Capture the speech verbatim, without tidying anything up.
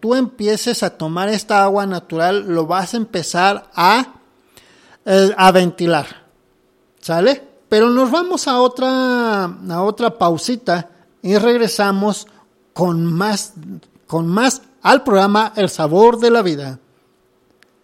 tú empieces a tomar esta agua natural, lo vas a empezar a, eh, a ventilar, ¿sale? Pero nos vamos a otra, a otra pausita y regresamos con más, con más al programa El Sabor de la Vida.